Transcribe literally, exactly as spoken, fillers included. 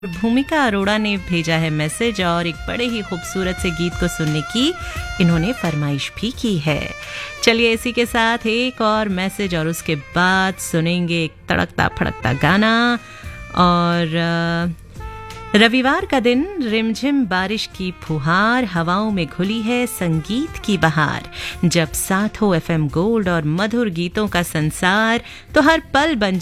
भूमिका अरोड़ा ने भेजा है मैसेज और एक बड़े ही खूबसूरत से गीत को सुनने की इन्होंने फरमाइश भी की है। चलिए इसी के साथ एक और मैसेज और उसके बाद सुनेंगे एक तड़कता फड़कता गाना। और रविवार का दिन, रिमझिम बारिश की फुहार, हवाओं में घुली है संगीत की बहार। जब साथ हो एफएम गोल्ड और मधुर गीतों का संसार, तो हर पल बन